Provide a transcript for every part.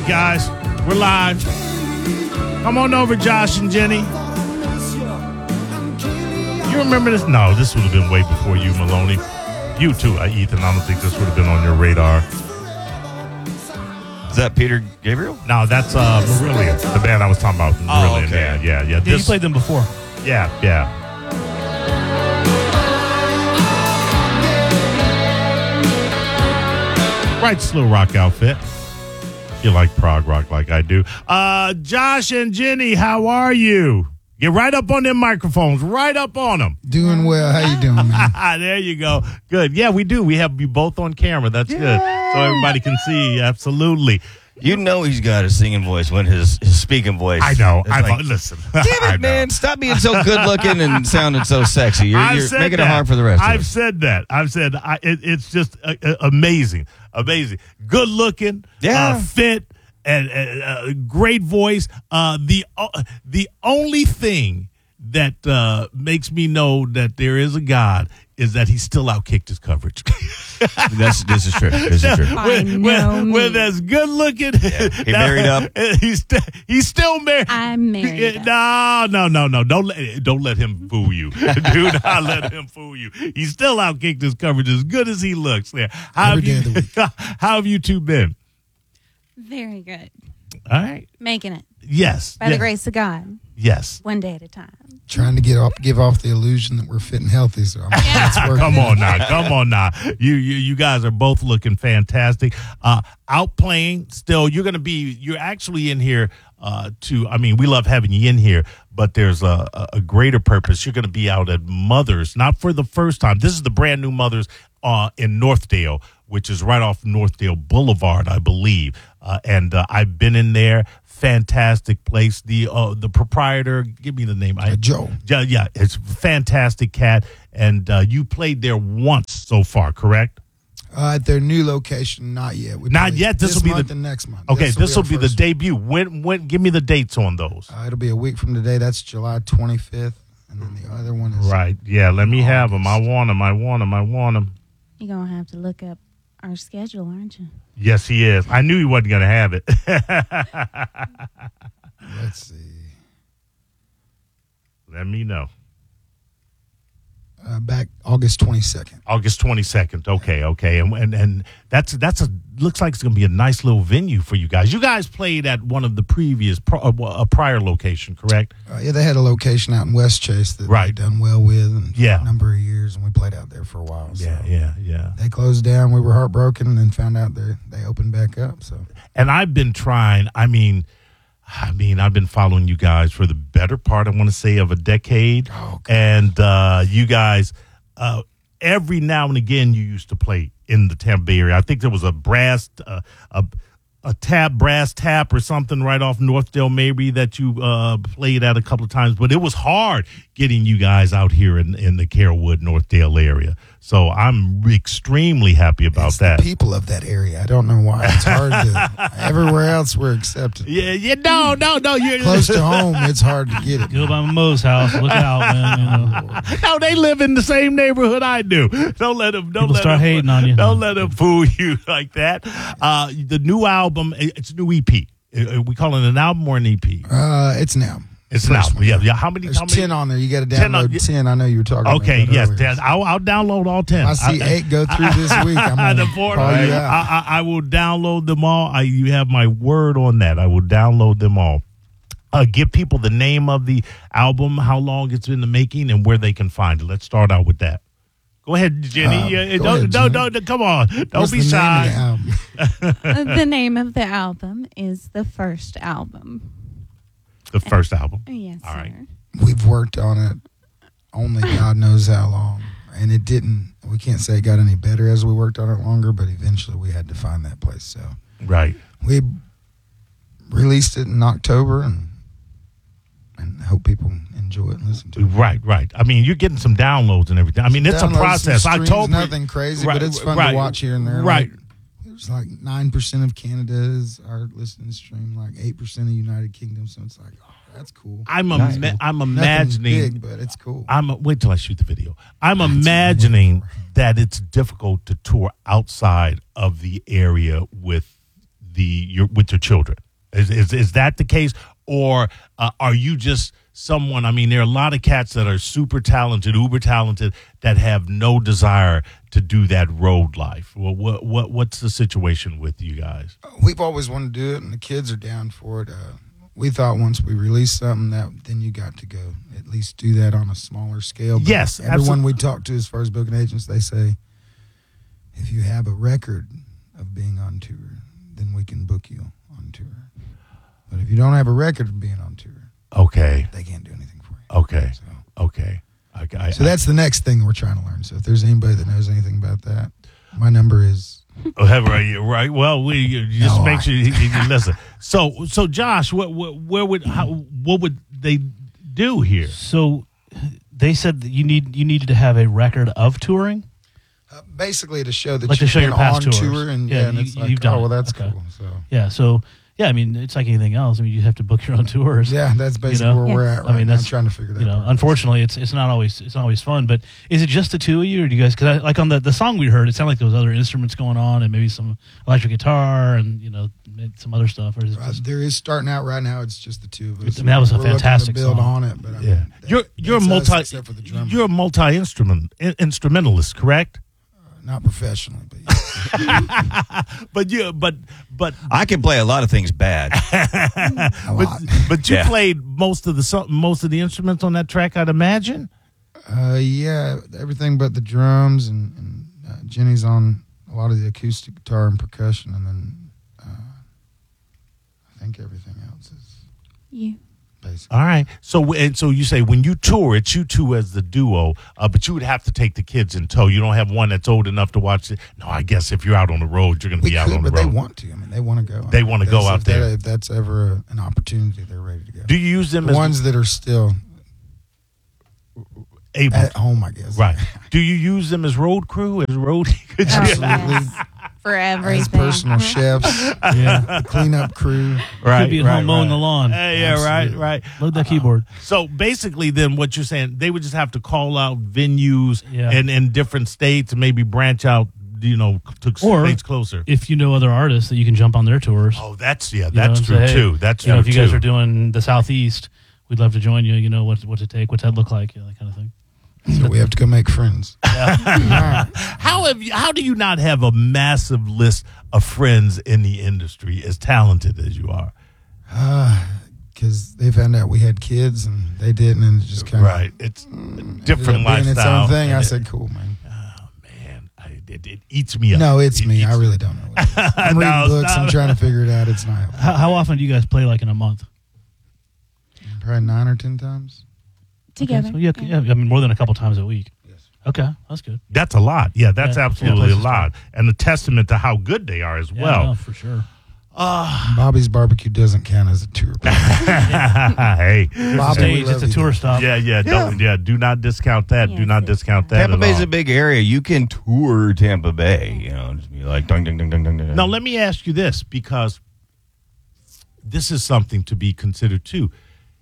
guys. We're live. Come on over, Josh and Jenny. You remember this? No, this would have been way before you, Maloney. You too, Ethan. I don't think this would have been on your radar. Is that Peter Gabriel? No, that's Marillion, the band I was talking about. Marillion, okay. Yeah. Yeah, you played them before. Yeah. Right, slow rock outfit. You like prog rock like I do. Josh and Jenny, how are you? Get right up on them microphones. Right up on them. Doing well. How you doing, man? There you go. Good. Yeah, we do. We have you both on camera. That's good. So everybody can see. Absolutely. You know he's got a singing voice when his speaking voice. I know. Like, listen. Damn it, man. Stop being so good looking and sounding so sexy. You're making it hard for the rest of us. I've said that. It's just amazing. Amazing. Good looking. Yeah. Fit. And great voice. The only thing that makes me know that there is a God is that he still outkicked his coverage. This is true. This is true. With as good looking, he married up. He's still married. I'm married. No. Don't let him fool you. Do not let him fool you. He still outkicked his coverage as good as he looks. There. How have you two been? Very good. All right. Making it. Yes. By the grace of God. Yes. One day at a time. Trying to give off the illusion that we're fit and healthy. So that's working. Come on now. You guys are both looking fantastic. Out playing still. You're actually in here we love having you in here, but there's a greater purpose. You're going to be out at Mother's, not for the first time. This is the brand new Mother's in Northdale, which is right off Northdale Boulevard, I believe. And I've been in there. Fantastic place. The proprietor, give me the name. Joe. Yeah, it's a fantastic cat. And you played there once so far, correct? At their new location, not yet. Not yet. This will be the next month. Okay, this will be the debut. When? Give me the dates on those. It'll be a week from today. That's July 25th, and then the other one is right. Yeah, let me have them. I want them. You're gonna have to look up our schedule, aren't you? Yes, he is. I knew he wasn't going to have it. Let's see. Let me know. Back August 22nd. August 22nd. Okay. And that's looks like it's going to be a nice little venue for you guys. You guys played at one of the previous prior location, correct? Yeah, they had a location out in West Chase that they'd done well with for a number of years, and we played out there for a while. So Yeah. They closed down. We were heartbroken, and then found out they opened back up. So, and I've been trying. I've been following you guys for the better part, I want to say, of a decade. Oh, and you guys, every now and again, you used to play in the Tampa Bay area. I think there was a brass tap or something right off Northdale maybe that you played at a couple of times. But it was hard getting you guys out here in the Carrollwood, Northdale area. So I'm extremely happy about that. The people of that area. I don't know why. It's hard to. Everywhere else, we're accepted. Yeah. No. You're close to home. It's hard to get it. Go by my Mo's house. Look out, man. No, they live in the same neighborhood I do. Don't let them. People start hating on you. Don't let them fool you like that. The new album. It's a new EP. We call it an album or an EP? It's an album. It's an album. Yeah. How many? There's 10 on there. You got to download 10. I know you were talking about that. Okay, yes. Earlier. I'll download all 10. I see 8 go through this week. I'm going to call you out. I will download them all. You have my word on that. I will download them all. Give people the name of the album, how long it's in the making, and where they can find it. Let's start out with that. Go ahead, Jenny. Don't, come on. Don't be shy. The name of the album is The First Album. The first album? Yes, all right. We've worked on it only God knows how long. And it didn't, we can't say it got any better as we worked on it longer, but eventually we had to find that place. So right. We released it in October and hope people enjoy it and listen to it. Right. I mean, you're getting some downloads and everything. I mean, it's a process. I told nothing crazy, but it's fun to watch here and there. Right. There's like 9% of Canada is our listening stream, like 8% of United Kingdom. So it's like, oh, that's cool. I'm imagining, big, but it's cool. Wait till I shoot the video. I'm imagining that it's difficult to tour outside of the area with with your children? Is that the case, or are you just someone? I mean, there are a lot of cats that are super talented, uber talented, that have no desire to do that road life. Well, what's the situation with you guys? We've always wanted to do it, and the kids are down for it. We thought once we released something then you got to go at least do that on a smaller scale. But yes, everyone we talk to as far as booking agents, they say if you have a record of being on tour, then we can book you on tour. But if you don't have a record of being on tour, okay, they can't do anything for you. Okay, okay. So that's the next thing we're trying to learn. So if there's anybody that knows anything about that, my number is. Right. Well, you just make sure you listen. So Josh, what would they do here? So they said that you needed to have a record of touring. Basically, to show that like you've to show been your past on tours. tour, and it's like, you've done well, it. that's Okay. cool. So Yeah. So yeah, I mean, it's like anything else. I mean, you have to book your own tours. yeah, that's basically where we're at. Right I mean, now. that's I'm trying to figure that. out. Unfortunately, it's not always fun. But is it just the two of you, or do you guys? Because like on the song we heard, it sounded like there was other instruments going on, and maybe some electric guitar, and some other stuff. Or is it just, There is starting out right now. It's just the two of us. I mean, that was a We're looking fantastic to build song. on it, but I Yeah, mean, you're a that's us, except for the drummer. you're a multi-instrumentalist, correct? Not professionally, but yeah. but I can play a lot of things bad. A lot. but you Yeah. played most of the instruments on that track, I'd imagine. Yeah, everything but the drums, and Jenny's on a lot of the acoustic guitar and percussion, and then I think everything else is You. basically. All right. So you say when you tour, it's you two as the duo, but you would have to take the kids in tow. You don't have one that's old enough to watch it. No, I guess if you're out on the road, you're going to We be out could, on the but road. they want to. I mean, they want to go. They want to go out there. If that's ever an opportunity, they're ready to go. Do you use them The as ones that are still able? at home, I guess. Right. Do you use them as road crew? As road? Absolutely. For As everything. personal chefs, yeah, the cleanup crew. Right. could be at home mowing the lawn. Yeah. Right. Load that keyboard. So basically, then what you're saying, they would just have to call out venues in different states and maybe branch out, to Or- states closer. If you know other artists that you can jump on their tours. Oh, that's true say, hey, too. That's true if you guys too. are doing the Southeast, we'd love to join you. You know what to take, what's that look like, that kind of thing. So we have to go make friends. How do you not have a massive list of friends in the industry as talented as you are? Because they found out we had kids and they didn't, and it just kind of Right. It's a different being its lifestyle. own thing. I And said, "Cool, man." man, it eats me up. No, it's It me. I eats- really don't know. What it is. I'm reading No, books. stop. I'm trying to figure it out. It's not How often do you guys play, like in a month? probably 9 or 10 times. Together. Okay, so yeah, I mean more than a couple times a week. Yes. Okay, that's good. That's a lot. Yeah, that's Yeah, absolutely places a lot. And a testament to how good they are as Yeah, well. no, for sure. Bobby's Barbecue doesn't count as a tour. Hey. Bobby, we Stage, it's love a you, tour though. stop. Do not discount that. Do Yes, not it's discount that. Tampa at Bay's all. a big area. You can tour Tampa Bay. Just be like, ding, ding, ding, ding, ding, ding. Now, let me ask you this, because this is something to be considered too.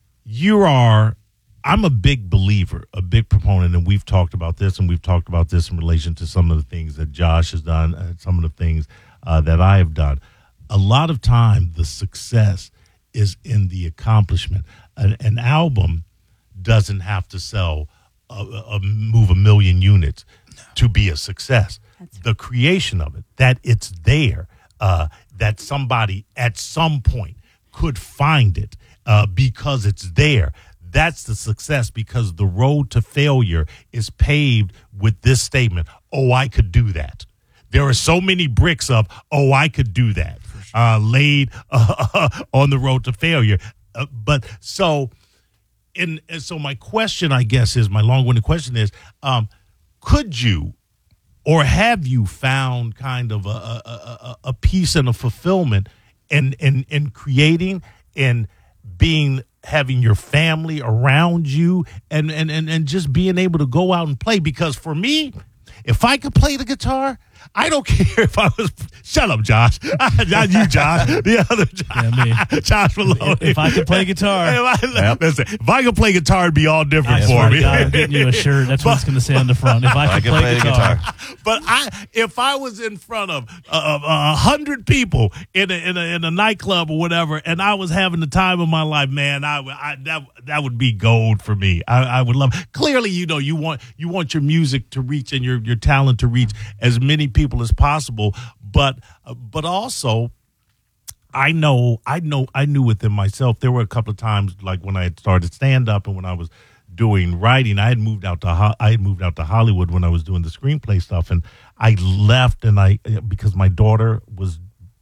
I'm a big believer, a big proponent, and we've talked about this, and we've talked about this in relation to some of the things that Josh has done, and some of the things that I have done. A lot of time, the success is in the accomplishment. An album doesn't have to sell, move 1 million units to be a success. The creation of it, that it's there, that somebody at some point could find it because it's there. That's the success, because the road to failure is paved with this statement: "Oh, I could do that." There are so many bricks of "Oh, I could do that" laid on the road to failure. So my question, I guess, is my long-winded question is: could you, or have you found kind of a peace and a fulfillment in creating and having your family around you and just being able to go out and play? Because for me, if I could play the guitar, I don't care if I was. Shut up, Josh. Not you, Josh. The other Josh. Yeah, me. Josh Maloney. If I could play guitar. Listen, if I could play guitar, it'd be all different I for swear me. to God, I'm getting you a shirt. That's what it's going to say on the front. If I could play guitar. But if I was in front of 100 people in a nightclub or whatever, and I was having the time of my life, man, that would be gold for me. I would love. Clearly, you want your music to reach and your talent to reach as many people as possible. But also, I knew within myself. There were a couple of times, like when I had started stand up and when I was doing writing, I had moved out to Hollywood when I was doing the screenplay stuff, and I left because my daughter was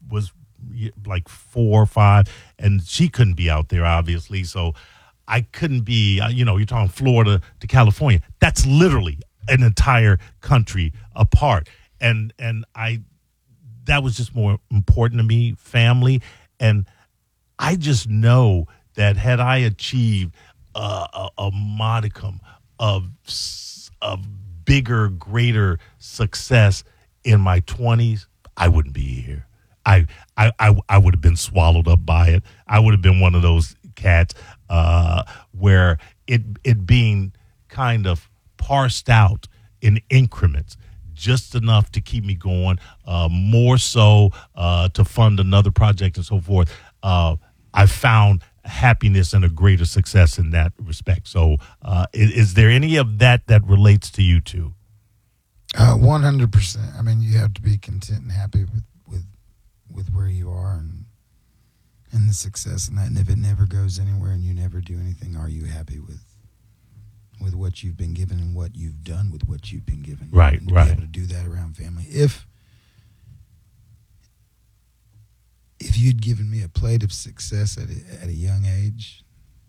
like 4 or 5, and she couldn't be out there obviously, so I couldn't be. You're talking Florida to California. That's literally an entire country apart, and that was just more important to me, family, and I just know that had I achieved a modicum of bigger, greater success in my 20s, I wouldn't be here. I would have been swallowed up by it. I would have been one of those cats where it being kind of parsed out in increments, just enough to keep me going, more so to fund another project and so forth. I found happiness and a greater success in that respect. So is there any of that relates to you two? 100%. I mean, you have to be content and happy with where you are and the success in that. And if it never goes anywhere and you never do anything, are you happy with what you've been given and what you've done with what you've been given? Right, and to right. be able to do that around family. If you'd given me a plate of success at a young age,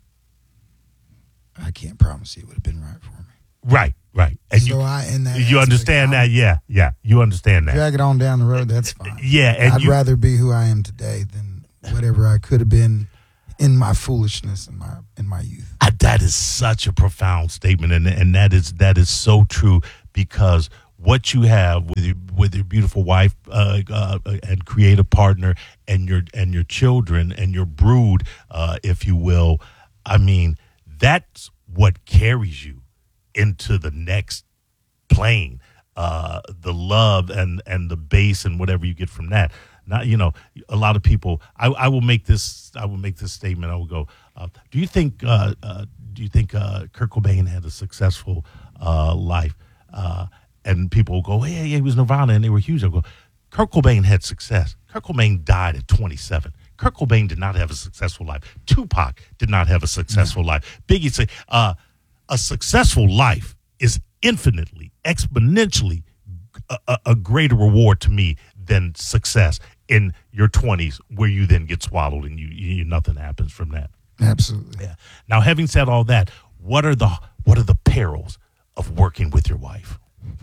I can't promise you it would have been right for me. Right. And so you understand that? Yeah, you understand that. Drag it on down the road, that's fine. Yeah, and I'd rather be who I am today than whatever I could have been in my foolishness in my youth. That is such a profound statement, and that is so true, because what you have with your beautiful wife and creative partner and your children and your brood, if you will, I mean, that's what carries you into the next plane. The love and the base and whatever you get from that. Not, a lot of people. I will make this statement. I will go. Do you think Kurt Cobain had a successful life? And people will go, yeah, he was Nirvana and they were huge. I'll go, Kurt Cobain had success. Kurt Cobain died at 27. Kurt Cobain did not have a successful life. Tupac did not have a successful life. Biggie said, a successful life is infinitely, exponentially a greater reward to me than success in your 20s, where you then get swallowed and you nothing happens from that. Absolutely. Yeah. Now, having said all that, what are the perils of working with your wife?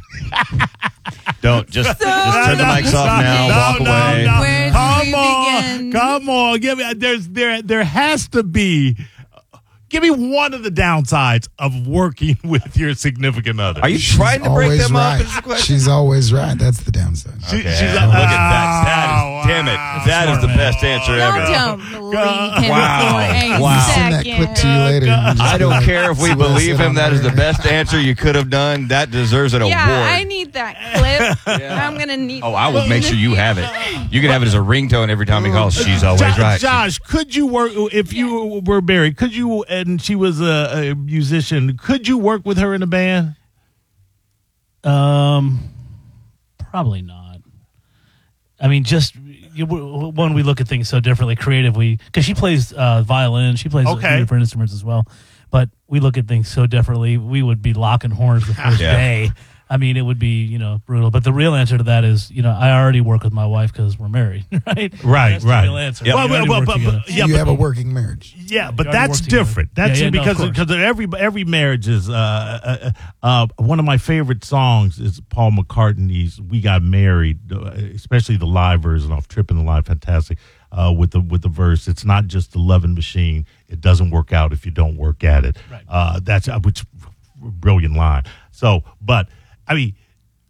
Don't just turn the mics off now. Walk away. Where do we begin? Come on. Give me. There has to be. Give me one of the downsides of working with your significant other. Are you trying to break them up? Is the question? She's always right. That's the downside. She's look at that. Damn it. That is the best answer ever. Y'all don't believe him Wow. for a Wow. Send that second. clip to you later. I don't care if we See what I believe said him. on That is the there. best answer you could have done. That deserves an award. Yeah, I need that clip. I'm going to need Oh, I will make sure you have it. You can have it as a ringtone every time he calls. She's always right. Josh, could you work, if you were married, could you, and she was a musician, could you work with her in a band? Probably not. I mean, when we look at things so differently creatively, because she plays violin, she plays different instruments as well, but we look at things so differently. We would be locking horns the first day. I mean, it would be, brutal. But the real answer to that is, I already work with my wife because we're married, right? Right, That's right. the real answer. Yep. You have a working marriage. Yeah, but You already that's work together. different. That's Yeah, no, of because course. every marriage is one of my favorite songs is Paul McCartney's "We Got Married," especially the live version off "Trippin' the Live," fantastic. With the verse, it's not just the loving machine. It doesn't work out if you don't work at it. Right. That's which brilliant line. So, but I mean,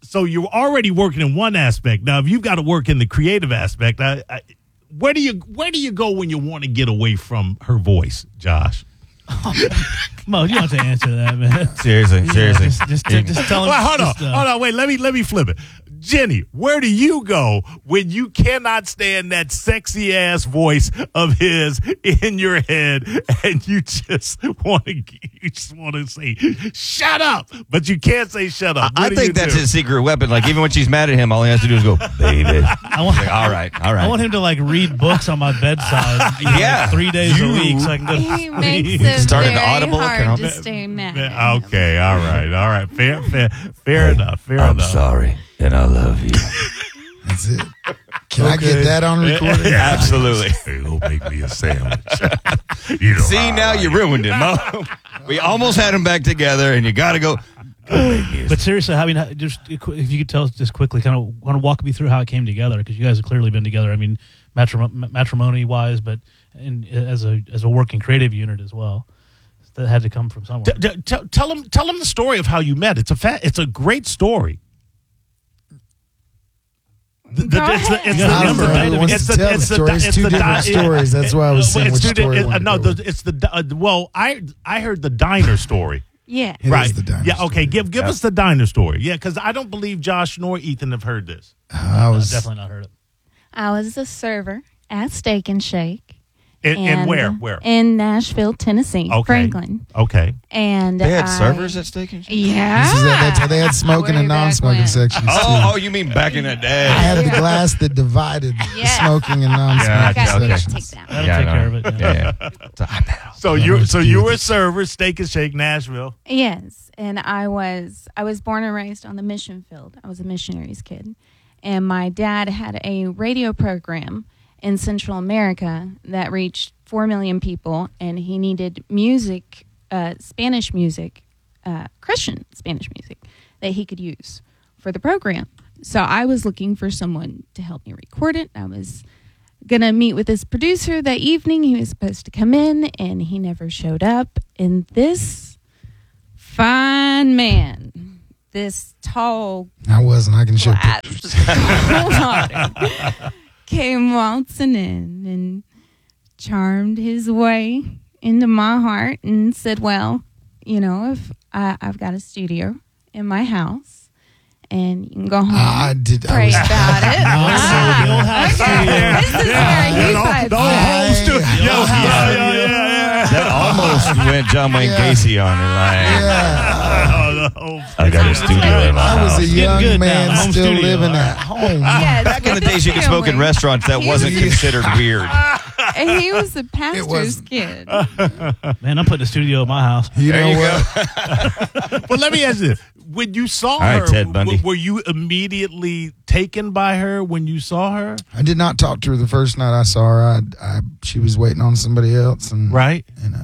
So you're already working in one aspect. Now, if you've got to work in the creative aspect, where do you go when you want to get away from her voice, Josh? Mo, you don't have to answer that, man. Seriously. Just tell him. Well, hold on. Wait, let me flip it. Jenny, where do you go when you cannot stand that sexy ass voice of his in your head, and you just want to say shut up, but you can't say shut up? I think that's his secret weapon. Like, even when she's mad at him, all he has to do is go, baby. All right. I want him to like read books on my bedside. Yeah, 3 days a week, so I can go. He makes it Start an very Audible hard account. to stay mad. at him. Okay, all right. Fair enough. I'm sorry, and I love you. That's it. Can I get that on recording? Absolutely. Hey, go make me a sandwich. See, now you ruined it, Mo. We almost had them back together, and you got to go. But seriously, I mean, just if you could tell us just quickly, kind of walk me through how it came together, because you guys have clearly been together. I mean, matrimony wise, but as a working creative unit as well. That had to come from somewhere. Tell them the story of how you met. It's a great story. Everyone wants to tell the story. It's two different stories. That's why I was saying which story. I heard the diner story. Yeah. It Right. is the diner Yeah. story. Okay. Give us the diner story. Yeah, because I don't believe Josh nor Ethan have heard this. I've definitely not heard it. I was a server at Steak and Shake. And where? In Nashville, Tennessee, Okay. Franklin. Okay. And They had servers at Steak and Shake? Yeah. They had smoking and Way back non-smoking when. sections too. Oh, you mean back in the I day? had the glass that divided Yeah. smoking and non-smoking I got okay. to sections. take that. That'll take care of it. Yeah. So you were a server, Steak and Shake, Nashville. Yes, and I was born and raised on the mission field. I was a missionary's kid, and my dad had a radio program in Central America that reached 4 million people, and he needed music, Spanish music, Christian Spanish music that he could use for the program. So I was looking for someone to help me record it. I was gonna meet with this producer that evening. He was supposed to come in, and he never showed up. And this fine man, this tall, I wasn't. I can show glass pictures. water, came waltzing in and charmed his way into my heart and said, well, you know, if I've got a studio in my house, and you can go home, pray about it. The old house studio. This is where he said, The whole home studio. Yeah. That almost went John Wayne Gacy on it. Like, I got a studio in my I house. was a young good now, man the home still studio. living at home. Yes, Back in the with days, you his could smoke in family. restaurants. That wasn't considered weird. And he was a pastor's wasn't. kid. Man, I'm putting a studio at my house. You There know you what? But let me ask you this. When you saw right, her, Ted Bundy. were you immediately taken by her when you saw her? I did not talk to her the first night I saw her. She was waiting on somebody else, and Right. and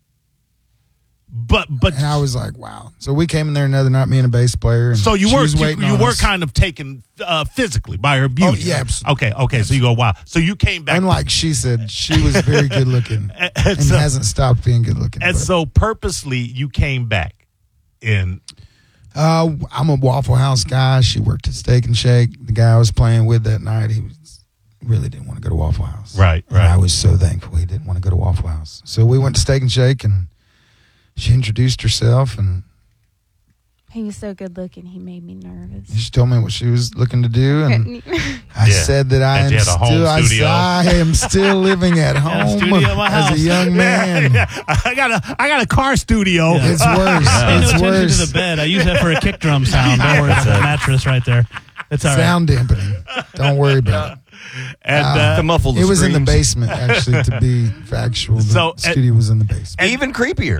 But I was like, wow. So we came in there another night, me and a bass player. And so you she were was waiting on you were us. kind of taken physically by her beauty. Oh, yeah, absolutely. Okay. So you go, wow. So you came back. Unlike she said, she was very good looking and so- hasn't stopped being good looking. And so purposely you came back in. I'm a Waffle House guy. She worked at Steak and Shake. The guy I was playing with that night, really didn't want to go to Waffle House. Right. And I was so thankful he didn't want to go to Waffle House. So we went to Steak and Shake, and she introduced herself, and He was so good looking, he made me nervous. she told me what she was looking to do, and I Yeah. said that I And you am had a home studio. I am still living at home studio at my as house. a young man. I got a car studio. Yeah. It's worse. Pay no It's attention worse. to the bed. I use that for a kick drum sound. Don't worry about the mattress right there. It's all right. Sound dampening. Don't worry about it. And To muffle the It was in the screams. basement, actually, to be factual. The So, studio was in the basement. Even creepier.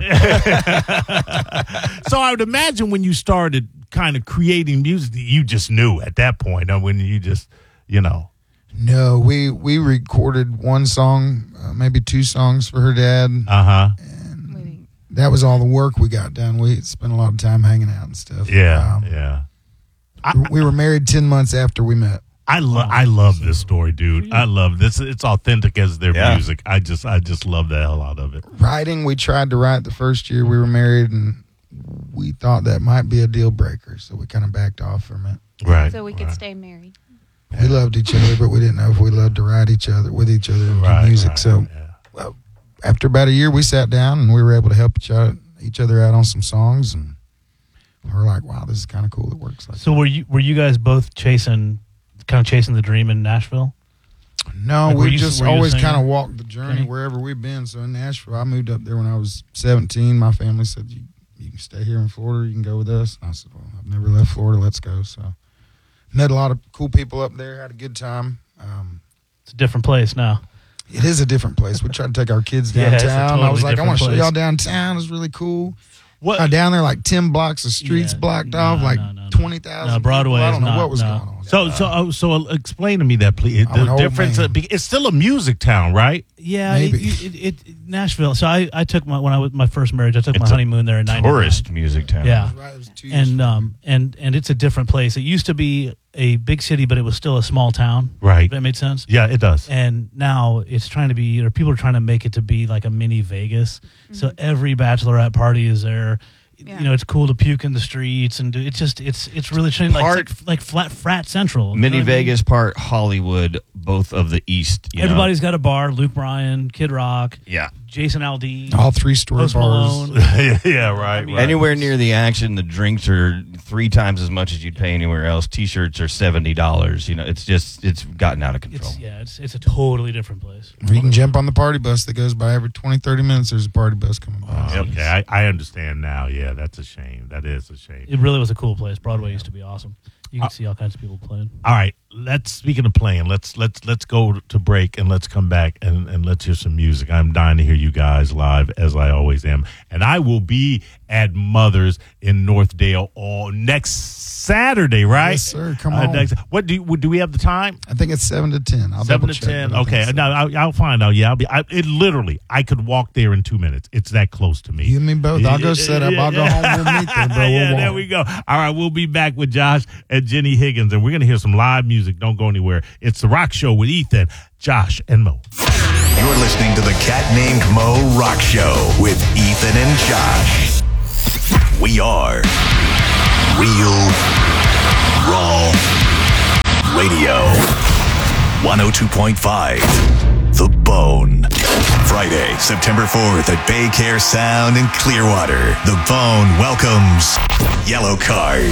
so I would imagine when you started kind of creating music, you just knew at that point. When you just, No, we recorded one song, maybe two songs for her dad. Waiting. That was all the work we got done. We spent a lot of time hanging out and stuff. Yeah. We were married 10 months after we met. I love this story, dude. I love this. It's authentic as their music. I just love the hell out of it. Writing, we tried to write the first year we were married, and we thought that might be a deal breaker, so we kind of backed off from it. Right. So we could stay married. We loved each other, but we didn't know if we loved to ride with each other and do music. Well, after about a year, we sat down and we were able to help each other out on some songs, and we're like, wow, this is kind of cool. It works like So that. were you guys both chasing the dream in Nashville? No, Like, we just always singing? kind of walked the journey wherever we've been. So in Nashville, I moved up there when I was 17. My family said, you can stay here in Florida. You can go with us. And I said, well, I've never left Florida. Let's go. So met a lot of cool people up there. Had a good time. It's a different place now. It is a different place. We tried to take our kids Yeah, it's a downtown. totally I was like, I want to show different y'all place. downtown. It's really cool. What? Down there, like 10 blocks of streets Yeah, blocked no, off, like no. 20,000. No, Broadway people. I is don't know not- what was no. going on. So explain to me that, please. I'm an The old difference. man. It's still a music town, right? Yeah, Maybe. Nashville. So I took my first marriage. I took my It's a honeymoon there in '99. Tourist music town. Yeah. Right, it was 2 years And it's a different place. It used to be a big city, but it was still a small town. Right. If that made sense. Yeah, it does. And now it's trying to be, or people are trying to make it to be like a mini Vegas. So every bachelorette party is there. Yeah. You know, it's cool to puke in the streets and do. It's just it's really trying like frat central. You Mini know what I mean? Vegas, part Hollywood, both of the East. You Everybody's got a bar. Luke Bryan, Kid Rock, Yeah. Jason Aldean, All 3-story Post bars. Malone. Yeah, right. right. Anywhere near the action, the drinks are 3 times as much as you'd pay anywhere else. T-shirts are $70. You know, it's gotten out of control. It's a totally different place. You can jump on the party bus that goes by every 20, 30 minutes. There's a party bus coming by. Okay, I understand now. Yeah, that's a shame. That is a shame. It really was a cool place. Broadway used to be awesome. You can see all kinds of people playing. All right, speaking of playing, let's go to break and let's come back and let's hear some music. I'm dying to hear you guys live, as I always am, and I will be at Mother's in Northdale next Saturday, right? Yes, sir. Come on. What do we have the time? I think it's 7 to 10. I'll 7 double to check, 10. but I Okay, think so. now I'll find out. Yeah, I could walk there in 2 minutes. It's that close to me. You and me both. I'll go set up. I'll go home. We'll meet there, bro. Yeah, We'll there walk. we go. All right, we'll be back with Josh and Jenny Higgins, and we're going to hear some live music. Don't go anywhere. It's The Rock Show with Ethan, Josh, and Mo. You're listening to the Cat Named Mo Rock Show with Ethan and Josh. We are Real Raw Radio. 102.5 The Bone. Friday, September 4th at Bay Care Sound in Clearwater. The Bone welcomes Yellow Card.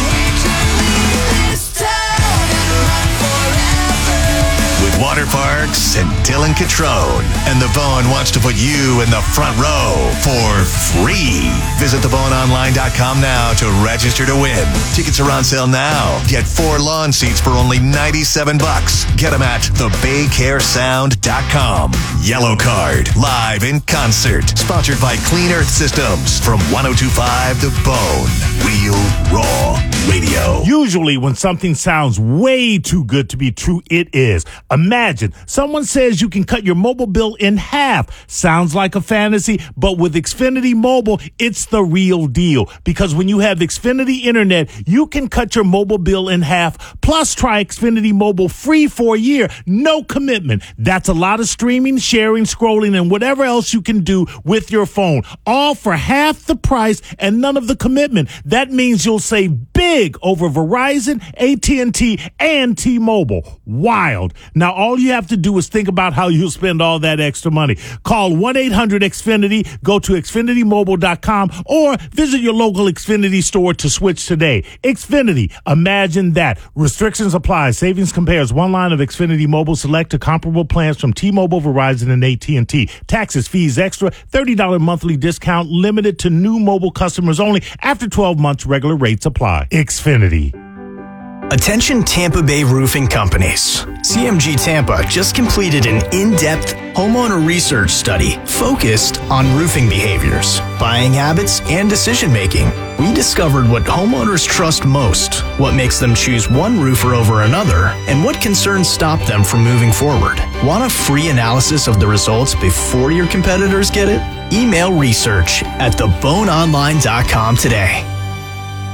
With Water Parks and Dylan Catrone. And The Bone wants to put you in the front row for free. Visit theboneonline.com now to register to win. Tickets are on sale now. Get 4 lawn seats for only $97. Get them at thebaycaresound.com. Yellow Card, live in concert. Sponsored by Clean Earth Systems from 102.5 The Bone. Real Raw Radio. Usually when something sounds way too good to be true, it is. Imagine someone says you can cut your mobile bill in half. Sounds like a fantasy, but with Xfinity Mobile, it's the real deal. Because when you have Xfinity Internet, you can cut your mobile bill in half. Plus, try Xfinity Mobile free for a year. No commitment. That's a lot of streaming, sharing, scrolling, and whatever else you can do with your phone. All for half the price and none of the commitment. That means you'll save big over Verizon, AT&T, and T-Mobile. Wild. Now, all you have to do is think about how you'll spend all that extra money. Call 1-800-XFINITY, go to XfinityMobile.com, or visit your local Xfinity store to switch today. Xfinity, imagine that. Restrictions apply. Savings compares one line of Xfinity Mobile Select to comparable plans from T-Mobile, Verizon, and AT&T. Taxes, fees, extra, $30 monthly discount, limited to new mobile customers only. After 12 months, regular rates apply. Xfinity. Attention Tampa Bay roofing companies. CMG Tampa just completed an in-depth homeowner research study focused on roofing behaviors, buying habits, and decision-making. We discovered what homeowners trust most, what makes them choose one roofer over another, and what concerns stop them from moving forward. Want a free analysis of the results before your competitors get it? Email research@theboneonline.com today.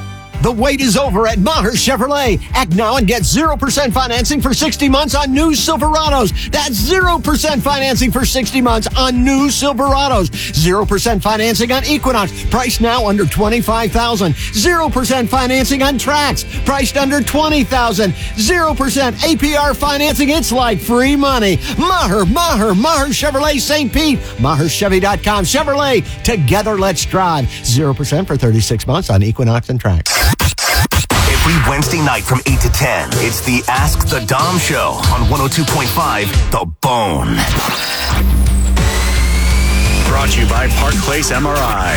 The wait is over at Maher Chevrolet. Act now and get 0% financing for 60 months on new Silverados. That's 0% financing for 60 months on new Silverados. 0% financing on Equinox, priced now under $25,000. 0% financing on Trax, priced under $20,000. 0% APR financing. It's like free money. Maher Chevrolet St. Pete. MaherChevy.com. Chevrolet. Together, let's drive. 0% for 36 months on Equinox and Trax. Every Wednesday night from 8 to 10, it's the Ask the Dom Show on 102.5 The Bone. Brought to you by Park Place MRI.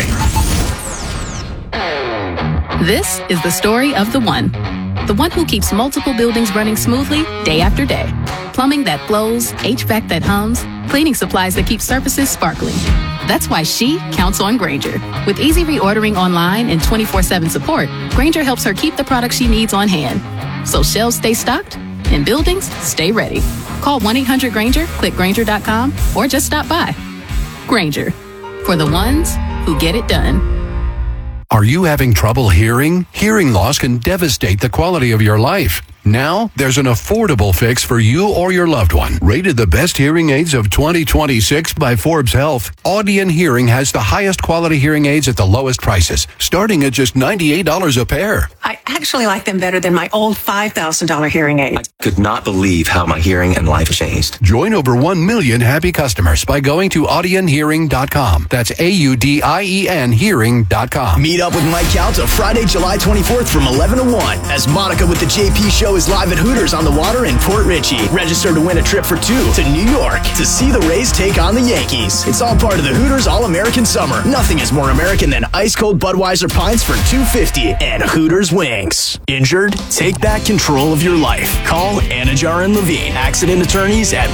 This is the story of the one who keeps multiple buildings running smoothly day after day. Plumbing that flows, HVAC that hums, cleaning supplies that keep surfaces sparkling. That's why she counts on Grainger. With easy reordering online and 24/7 support, Grainger helps her keep the products she needs on hand. So shelves stay stocked and buildings stay ready. Call 1-800-GRAINGER, click Grainger.com, or just stop by. Grainger, for the ones who get it done. Are you having trouble hearing? Hearing loss can devastate the quality of your life. Now, there's an affordable fix for you or your loved one. Rated the best hearing aids of 2026 by Forbes Health, Audion Hearing has the highest quality hearing aids at the lowest prices, starting at just $98 a pair. I actually like them better than my old $5,000 hearing aid. I could not believe how my hearing and life changed. Join over 1 million happy customers by going to audionhearing.com. That's AUDIEN hearing.com. Meet up with Mike Calta Friday, July 24th from 11 to 1 as Monica with the JP Show is live at Hooters on the Water in Port Richey. Register to win a trip for 2 to New York to see the Rays take on the Yankees. It's all part of the Hooters All-American Summer. Nothing is more American than ice-cold Budweiser pints for $2.50 and Hooters wings. Injured? Take back control of your life. Call Anajar and Levine, accident attorneys at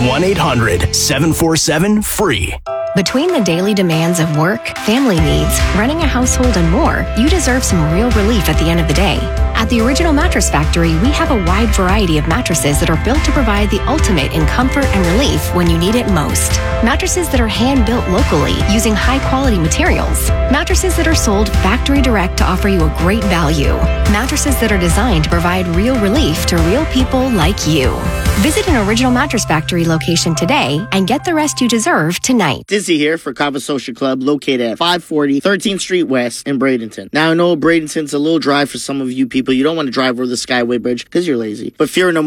1-800-747-FREE. Between the daily demands of work, family needs, running a household, and more, you deserve some real relief at the end of the day. At the Original Mattress Factory, we have a wide variety of mattresses that are built to provide the ultimate in comfort and relief when you need it most. Mattresses that are hand-built locally using high-quality materials. Mattresses that are sold factory direct to offer you a great value. Mattresses that are designed to provide real relief to real people like you. Visit an Original Mattress Factory location today and get the rest you deserve tonight. Dizzy here for Kava Social Club, located at 540 13th Street West in Bradenton. Now, I know Bradenton's a little dry for some of you people. You don't want to drive over the Skyway Bridge because you're lazy. But fear no more.